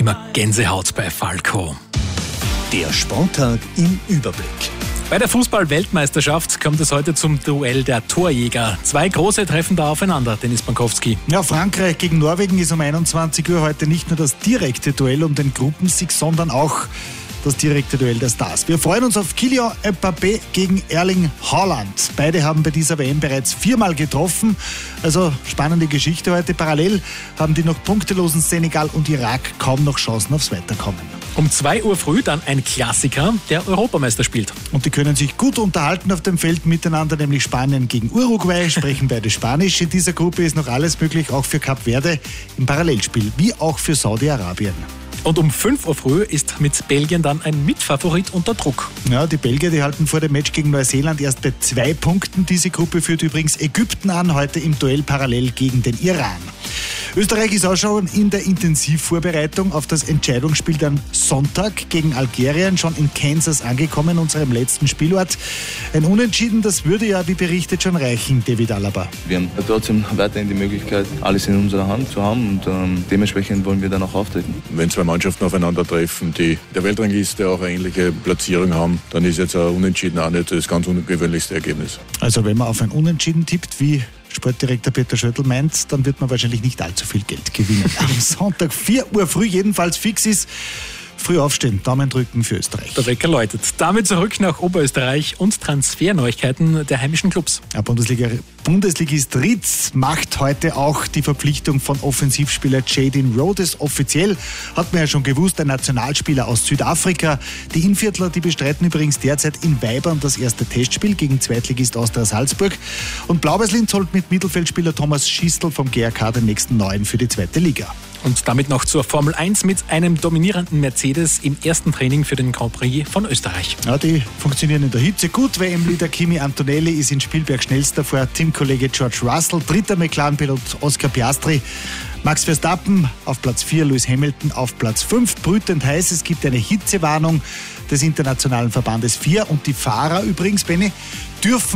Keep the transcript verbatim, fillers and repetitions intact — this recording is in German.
immer Gänsehaut bei Falco. Der Sporttag im Überblick. Bei der Fußball-Weltmeisterschaft kommt es heute zum Duell der Torjäger. Zwei große treffen da aufeinander, Dennis Bankowski. Ja, Frankreich gegen Norwegen ist um einundzwanzig Uhr heute nicht nur das direkte Duell um den Gruppensieg, sondern auch das direkte Duell der Stars. Wir freuen uns auf Kylian Mbappé gegen Erling Haaland. Beide haben bei dieser W M bereits viermal getroffen. Also spannende Geschichte heute. Parallel haben die noch punktelosen Senegal und Irak kaum noch Chancen aufs Weiterkommen. Um zwei Uhr früh dann ein Klassiker, der Europameister spielt. Und die können sich gut unterhalten auf dem Feld miteinander, nämlich Spanien gegen Uruguay, sprechen beide Spanisch. In dieser Gruppe ist noch alles möglich, auch für Kap Verde im Parallelspiel, wie auch für Saudi-Arabien. Und um fünf Uhr früh ist mit Belgien dann ein Mitfavorit unter Druck. Ja, die Belgier, die halten vor dem Match gegen Neuseeland erst bei zwei Punkten. Diese Gruppe führt übrigens Ägypten an, heute im Duell parallel gegen den Iran. Österreich ist auch schon in der Intensivvorbereitung auf das Entscheidungsspiel am Sonntag gegen Algerien, schon in Kansas angekommen, unserem letzten Spielort. Ein Unentschieden, das würde ja, wie berichtet, schon reichen, David Alaba. Wir haben trotzdem weiterhin die Möglichkeit, alles in unserer Hand zu haben und ähm, dementsprechend wollen wir dann auch auftreten. Wenn zwei Mannschaften aufeinandertreffen, die der Weltrangliste auch eine ähnliche Platzierung haben, dann ist jetzt ein Unentschieden auch nicht das ganz ungewöhnlichste Ergebnis. Also wenn man auf ein Unentschieden tippt, wie Sportdirektor Peter Schöttl meint, dann wird man wahrscheinlich nicht allzu viel Geld gewinnen. Am Sonntag vier Uhr früh jedenfalls fix ist. Früh aufstehen, Daumen drücken für Österreich. Der Wecker läutet. Damit zurück nach Oberösterreich und Transferneuigkeiten der heimischen Clubs. Ja, Bundesliga, Bundesligist Rietz macht heute auch die Verpflichtung von Offensivspieler Jadon Rhodes offiziell. Hat man ja schon gewusst, ein Nationalspieler aus Südafrika. Die Innviertler, die bestreiten übrigens derzeit in Weibern das erste Testspiel gegen Zweitligist Austria Salzburg. Und Blau-Weiß-Linz holt mit Mittelfeldspieler Thomas Schistl vom G R K den nächsten Neuen für die zweite Liga. Und damit noch zur Formel eins mit einem dominierenden Mercedes im ersten Training für den Grand Prix von Österreich. Ja, die funktionieren in der Hitze gut. W M-Leader Kimi Antonelli ist in Spielberg schnellster vor Teamkollege George Russell. Dritter McLaren-Pilot Oscar Piastri. Max Verstappen auf Platz vier, Lewis Hamilton auf Platz fünf. Brütend heiß, es gibt eine Hitzewarnung des Internationalen Verbandes vier. Und die Fahrer übrigens, Benni, dürfen